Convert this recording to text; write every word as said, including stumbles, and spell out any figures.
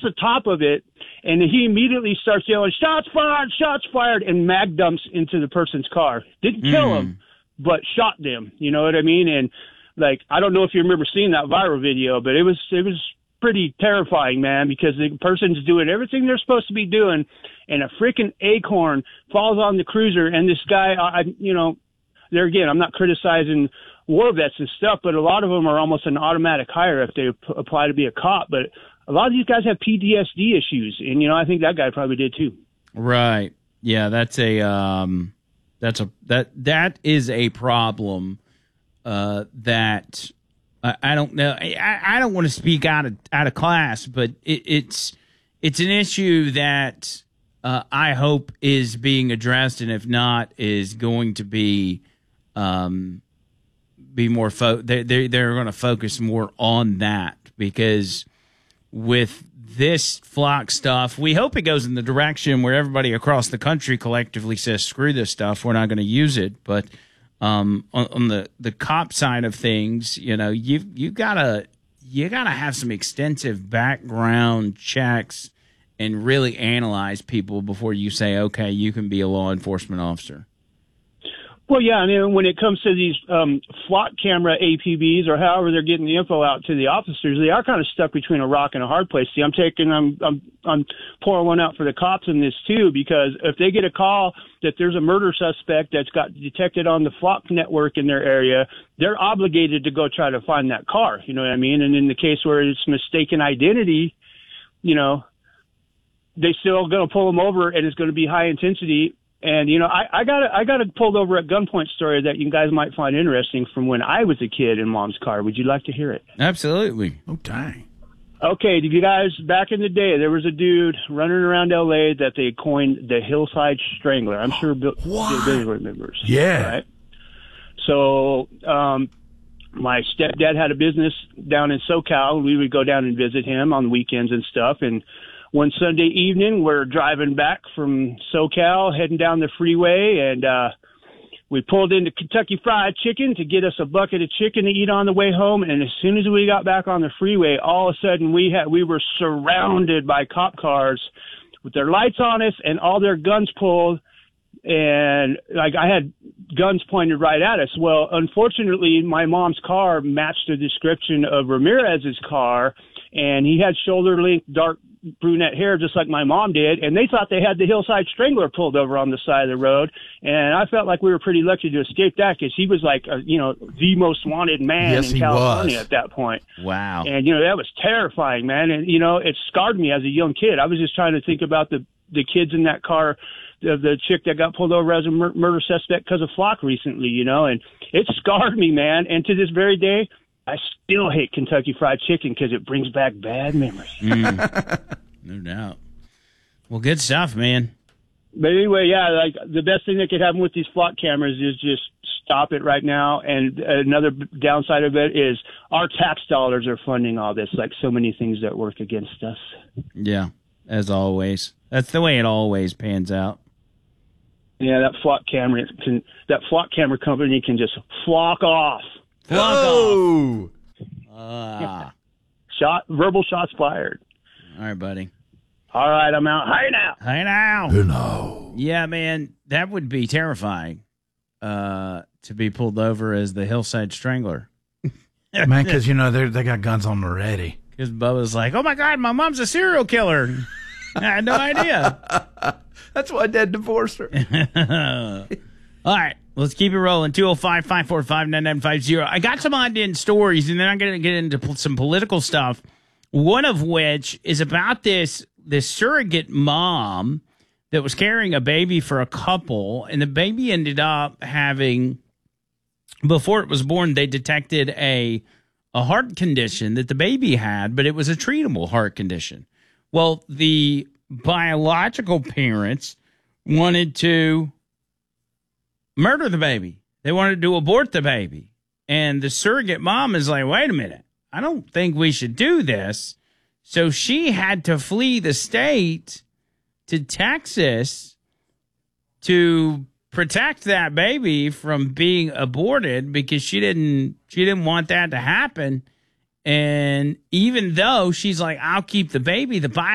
the top of it, and he immediately starts yelling, "Shots fired! Shots fired!" and mag dumps into the person's car. Didn't kill Mm. him, but shot them. You know what I mean? And like, I don't know if you remember seeing that viral video, but it was it was pretty terrifying, man, because the person's doing everything they're supposed to be doing, and a freaking acorn falls on the cruiser, and this guy, I, you know, there again, I'm not criticizing war vets and stuff, but a lot of them are almost an automatic hire if they p- apply to be a cop. But a lot of these guys have P T S D issues, and you know, I think that guy probably did too. Right. Yeah, that's a um, that's a that that is a problem. Uh, that uh, I don't know. I, I don't want to speak out of out of class, but it, it's it's an issue that uh, I hope is being addressed, and if not, is going to be um, be more. Fo- they they they're going to focus more on that, because with this flock stuff, we hope it goes in the direction where everybody across the country collectively says, "Screw this stuff. We're not going to use it." But Um, on, on the, the cop side of things, you know, you you gotta you gotta have some extensive background checks and really analyze people before you say, okay, you can be a law enforcement officer. Well, yeah, I mean, when it comes to these um, flock camera A P Bs or however they're getting the info out to the officers, they are kind of stuck between a rock and a hard place. See, I'm taking, I'm, I'm, I'm pouring one out for the cops in this too, because if they get a call that there's a murder suspect that's got detected on the flock network in their area, they're obligated to go try to find that car. You know what I mean? And in the case where it's mistaken identity, you know, they still going to pull them over, and it's going to be high intensity. And, you know, I, I got a, I got a pulled over at gunpoint story that you guys might find interesting from when I was a kid in Mom's car. Would you like to hear it? Absolutely. Oh, dang. Okay, you guys, back in the day, there was a dude running around L A that they coined the Hillside Strangler. I'm sure Bill, What? Bill remembers. Yeah. Right? So, um, my stepdad had a business down in SoCal. We would go down and visit him on weekends and stuff. And one Sunday evening, we're driving back from SoCal, heading down the freeway, and uh, we pulled into Kentucky Fried Chicken to get us a bucket of chicken to eat on the way home. And as soon as we got back on the freeway, all of a sudden we had we were surrounded by cop cars with their lights on us and all their guns pulled. And like I had guns pointed right at us. Well, unfortunately, my mom's car matched the description of Ramirez's car, and he had shoulder length dark brunette hair just like my mom did, and they thought they had the Hillside Strangler pulled over on the side of the road. And I felt like we were pretty lucky to escape that, because he was like a, you know the most wanted man Yes, in he California was. at that point. Wow. And you know that was terrifying, man. And you know it scarred me as a young kid. I was just trying to think about the the kids in that car, the, the chick that got pulled over as a mur- murder suspect because of flock recently, you know, and it scarred me, man. And to this very day, I still hate Kentucky Fried Chicken because it brings back bad memories. Mm. No doubt. Well, good stuff, man. But anyway, yeah, like the best thing that could happen with these flock cameras is just stop it right now. And another downside of it is our tax dollars are funding all this, like so many things that work against us. Yeah, as always. That's the way it always pans out. Yeah, that flock camera can, that flock camera company can just flock off. Flock Oh. off. Ah. Shot, verbal shots fired. All right, buddy. All right, I'm out. Hi now. Hey now. You know. Yeah, man, that would be terrifying uh, to be pulled over as the Hillside Strangler. Man, because, you know, they they got guns on the ready. Because Bubba's like, oh, my God, my mom's a serial killer. I had no idea. That's why Dad divorced her. All right, let's keep it rolling. two oh five, five four five, nine nine five oh. I got some odd-end stories, and then I'm going to get into po- some political stuff, one of which is about this, this surrogate mom that was carrying a baby for a couple, and the baby ended up having, before it was born, they detected a a heart condition that the baby had, but it was a treatable heart condition. Well, the biological parents wanted to murder the baby. They wanted to abort the baby. And the surrogate mom is like, wait a minute, I don't think we should do this. So she had to flee the state to Texas to protect that baby from being aborted, because she didn't she didn't want that to happen. And even though she's like, I'll keep the baby, the